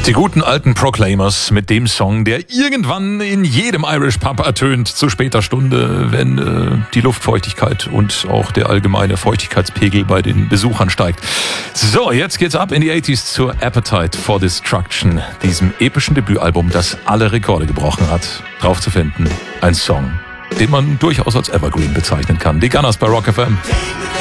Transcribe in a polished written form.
Die guten alten Proclaimers mit dem Song, der irgendwann in jedem Irish Pub ertönt, zu später Stunde, wenn die Luftfeuchtigkeit und auch der allgemeine Feuchtigkeitspegel bei den Besuchern steigt. So, jetzt geht's ab in die 80s zur Appetite for Destruction, diesem epischen Debütalbum, das alle Rekorde gebrochen hat. Drauf zu finden, ein Song, den man durchaus als Evergreen bezeichnen kann. Die Gunners bei Rock FM.